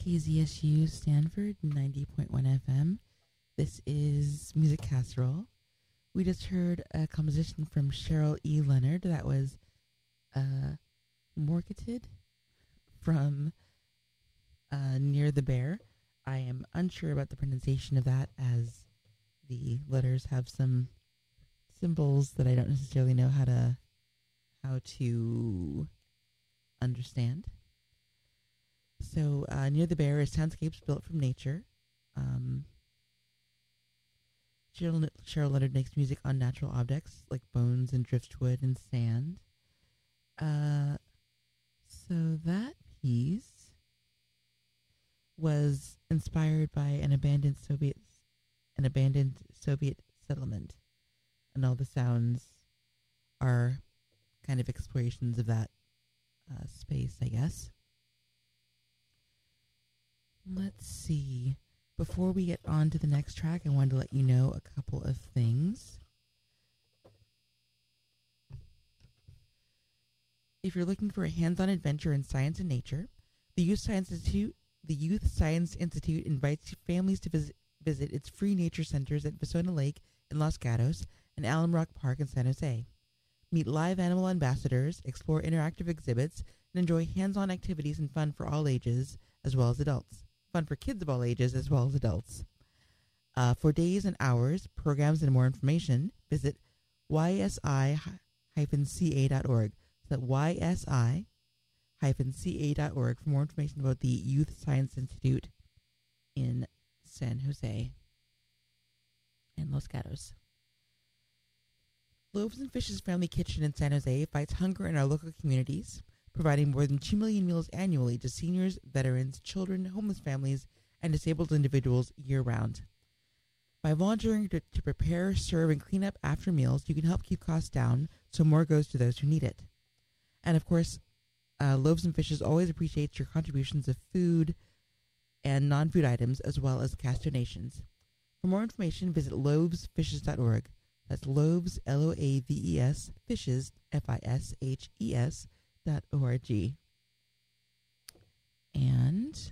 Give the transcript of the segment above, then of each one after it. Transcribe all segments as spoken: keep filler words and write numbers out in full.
K Z S U Stanford ninety point one F M. This is Music Casserole. We just heard a composition from Cheryl E. Leonard that was uh, mortgated from uh, Near the Bear. I am unsure about the pronunciation of that, as the letters have some symbols that I don't necessarily know how to how to understand. So, uh, Near the Bear is soundscapes built from nature. Um, Cheryl, Cheryl Leonard makes music on natural objects like bones and driftwood and sand. Uh, so that piece was inspired by an abandoned Soviet, an abandoned Soviet settlement, and all the sounds are kind of explorations of that uh, space, I guess. Let's see. Before we get on to the next track, I wanted to let you know a couple of things. If you're looking for a hands-on adventure in science and nature, the Youth Science Institute, the Youth Science Institute invites families to visit, visit its free nature centers at Vasona Lake in Los Gatos and Alum Rock Park in San Jose. Meet live animal ambassadors, explore interactive exhibits, and enjoy hands-on activities and fun for all ages as well as adults. Fun for kids of all ages as well as adults. Uh, for days and hours, programs, and more information, visit y s i dash c a dot org. That's y s i dash c a dot org for more information about the Youth Science Institute in San Jose and Los Gatos. Loaves and Fishes Family Kitchen in San Jose fights hunger in our local communities, providing more than two million meals annually to seniors, veterans, children, homeless families, and disabled individuals year-round. By volunteering to, to prepare, serve, and clean up after meals, you can help keep costs down so more goes to those who need it. And, of course, uh, Loaves and Fishes always appreciates your contributions of food and non-food items, as well as cash donations. For more information, visit loaves fishes dot org. That's Loaves, L O A V E S, Fishes, F I S H E S, dot O-R-G. And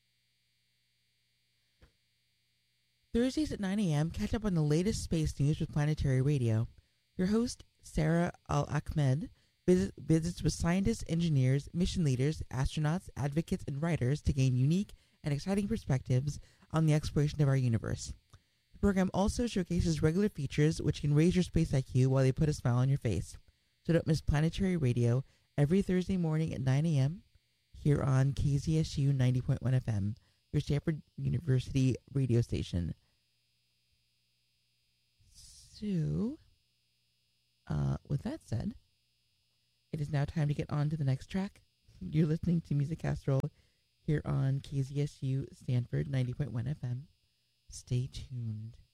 Thursdays at nine a.m., catch up on the latest space news with Planetary Radio. Your host, Sarah Al-Ahmed, visit, visits with scientists, engineers, mission leaders, astronauts, advocates, and writers to gain unique and exciting perspectives on the exploration of our universe. The program also showcases regular features which can raise your space I Q while they put a smile on your face. So don't miss Planetary Radio every Thursday morning at nine a.m. here on K Z S U ninety point one F M, your Stanford University radio station. So, uh, with that said, it is now time to get on to the next track. You're listening to Music Casserole here on K Z S U Stanford ninety point one F M. Stay tuned.